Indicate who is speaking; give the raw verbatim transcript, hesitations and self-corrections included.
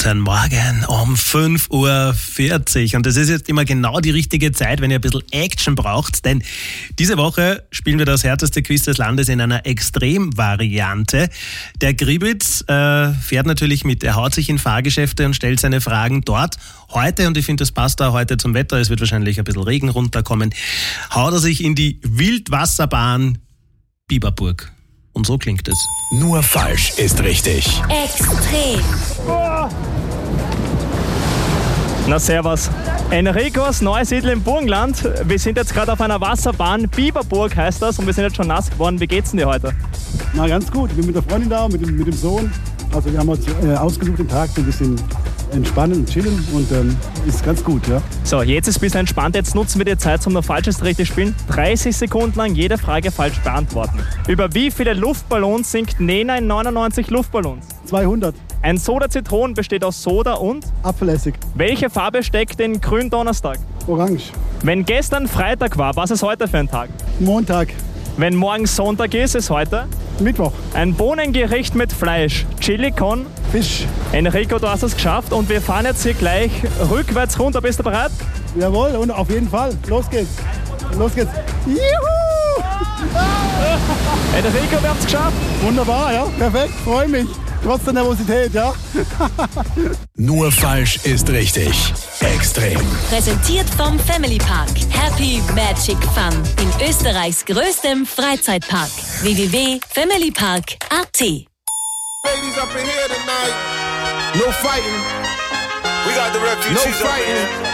Speaker 1: Guten Morgen um fünf Uhr vierzig und das ist jetzt immer genau die richtige Zeit, wenn ihr ein bisschen Action braucht, denn diese Woche spielen wir das härteste Quiz des Landes in einer Extremvariante. Der Gribitz äh, fährt natürlich mit, er haut sich in Fahrgeschäfte und stellt seine Fragen dort. Heute, und ich finde, das passt da heute zum Wetter, es wird wahrscheinlich ein bisschen Regen runterkommen, haut er sich in die Wildwasserbahn Biberburg. Und so klingt es.
Speaker 2: Nur falsch ist richtig.
Speaker 3: Extrem.
Speaker 4: Oh. Na servus. Enrico aus Neusiedl im Burgenland. Wir sind jetzt gerade auf einer Wasserbahn. Biberburg heißt das und wir sind jetzt schon nass geworden. Wie geht's denn dir heute?
Speaker 5: Na ganz gut. Ich bin mit der Freundin da, mit dem, mit dem Sohn. Also wir haben uns äh, ausgesucht den Tag, so ein bisschen entspannen und chillen und ähm, ist ganz gut, ja.
Speaker 4: So, jetzt ist es ein bisschen entspannt. Jetzt nutzen wir die Zeit zum noch Falsches richtig spielen. dreißig Sekunden lang jede Frage falsch beantworten. Über wie viele Luftballons singt Nena in neunundneunzig Luftballons?
Speaker 5: zweihundert.
Speaker 4: Ein Soda-Zitron besteht aus Soda und?
Speaker 5: Apfelessig.
Speaker 4: Welche Farbe steckt in Gründonnerstag?
Speaker 5: Orange.
Speaker 4: Wenn gestern Freitag war, was ist heute für ein Tag?
Speaker 5: Montag.
Speaker 4: Wenn morgen Sonntag ist, ist heute?
Speaker 5: Mittwoch.
Speaker 4: Ein Bohnengericht mit Fleisch. Chili con?
Speaker 5: Fisch.
Speaker 4: Enrico, du hast es geschafft und wir fahren jetzt hier gleich rückwärts runter. Bist du bereit?
Speaker 5: Jawohl, und auf jeden Fall. Los geht's. Los geht's. Juhu!
Speaker 4: Enrico, wir haben es geschafft.
Speaker 5: Wunderbar, ja. Perfekt. Freue mich. Trotz der Nervosität, ja.
Speaker 2: Nur falsch ist richtig. Extrem.
Speaker 3: Präsentiert vom Family Park. Happy Magic Fun. In Österreichs größtem Freizeitpark. w w w punkt family park punkt a t.
Speaker 6: Ladies up in here tonight. No fighting. We got the refugees. No fighting.